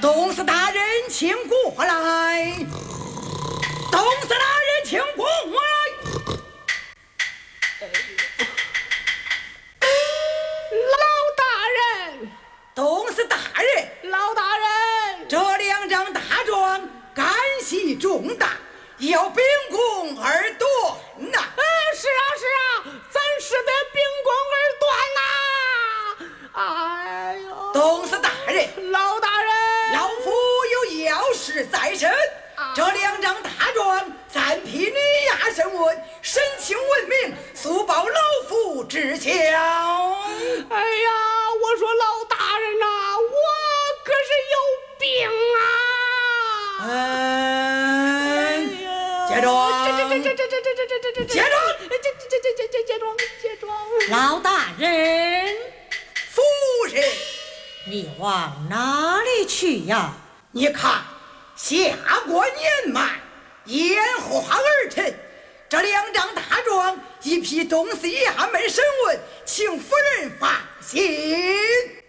董事大人，请过来。董事大人，请过来。 老大人， 董事大人， 老大人， 这2张大状干系重大，要秉公而断呐。 是啊，咱是得秉公而断呐。哎呦， 董事大人， 老大人， 老夫有要事在身，这2张大状暂批你押审问，审情问明，速报老夫知晓。 哎呀，我说老大人呐，我可是有病啊！ 接状， 接状。 老大人， 夫人， 你往哪里去呀？ 你看，下过年迈，烟花而陈，这2张大状一批东西衙门审问，请夫人放心。